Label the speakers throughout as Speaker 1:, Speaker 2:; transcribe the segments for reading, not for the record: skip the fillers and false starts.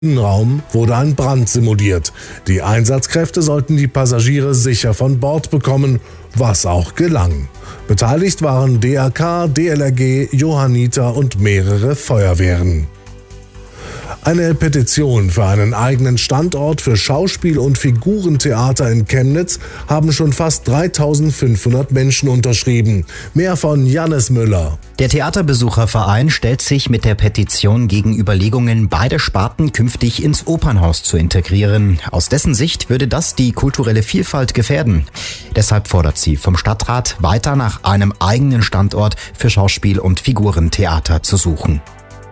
Speaker 1: Raum wurde ein Brand simuliert. Die Einsatzkräfte sollten die Passagiere sicher von Bord bekommen, was auch gelang. Beteiligt waren DRK, DLRG, Johanniter und mehrere Feuerwehren. Eine Petition für einen eigenen Standort für Schauspiel- und Figurentheater in Chemnitz haben schon fast 3.500 Menschen unterschrieben. Mehr von Jannis Müller.
Speaker 2: Der Theaterbesucherverein stellt sich mit der Petition gegen Überlegungen, beide Sparten künftig ins Opernhaus zu integrieren. Aus dessen Sicht würde das die kulturelle Vielfalt gefährden. Deshalb fordert sie vom Stadtrat, weiter nach einem eigenen Standort für Schauspiel- und Figurentheater zu suchen.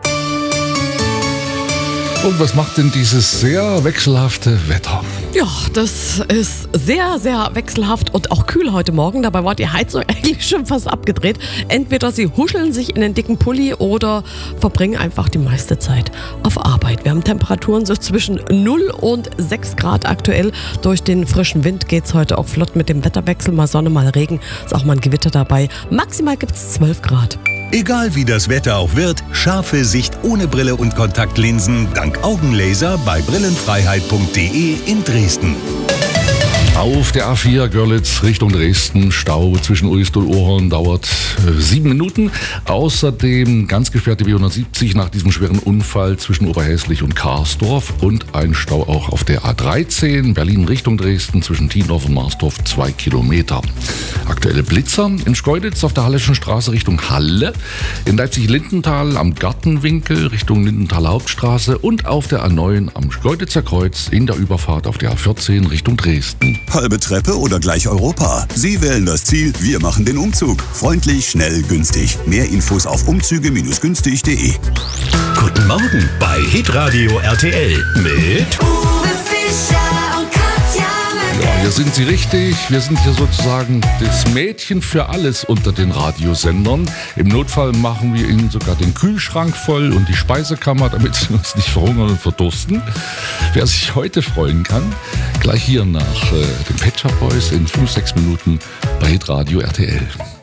Speaker 3: Und was macht denn dieses sehr wechselhafte Wetter?
Speaker 4: Ja, das ist sehr, sehr wechselhaft und auch kühl heute Morgen. Dabei war die Heizung eigentlich schon fast abgedreht. Entweder sie huscheln sich in den dicken Pulli oder verbringen einfach die meiste Zeit auf Arbeit. Wir haben Temperaturen so zwischen 0 und 6 Grad aktuell. Durch den frischen Wind geht's heute auch flott mit dem Wetterwechsel. Mal Sonne, mal Regen. Ist auch mal ein Gewitter dabei. Maximal gibt's 12 Grad.
Speaker 5: Egal wie das Wetter auch wird, scharfe Sicht ohne Brille und Kontaktlinsen dank Augenlaser bei brillenfreiheit.de in Dresden.
Speaker 3: Auf der A4 Görlitz Richtung Dresden, Stau zwischen Uist und Ohrhorn dauert 7 Minuten. Außerdem ganz gesperrte B170 nach diesem schweren Unfall zwischen Oberhäslich und Karsdorf und ein Stau auch auf der A13 Berlin Richtung Dresden zwischen Tiendorf und Marsdorf 2 Kilometer. Aktuelle Blitzer in Schkeuditz auf der Halleschen Straße Richtung Halle, in Leipzig-Lindenthal am Gartenwinkel Richtung Lindenthaler Hauptstraße und auf der A9 am Schkeuditzer Kreuz in der Überfahrt auf der A14 Richtung Dresden.
Speaker 5: Halbe Treppe oder gleich Europa? Sie wählen das Ziel, wir machen den Umzug. Freundlich, schnell, günstig. Mehr Infos auf umzüge-günstig.de.
Speaker 6: Guten Morgen bei Hitradio RTL mit
Speaker 7: Uwe Fischer und Katja
Speaker 3: Ja, hier sind Sie richtig. Wir sind hier sozusagen das Mädchen für alles unter den Radiosendern. Im Notfall machen wir Ihnen sogar den Kühlschrank voll und die Speisekammer, damit Sie uns nicht verhungern und verdursten. Wer sich heute freuen kann, gleich hier nach den Pet Shop Boys in 5-6 Minuten bei Hitradio RTL.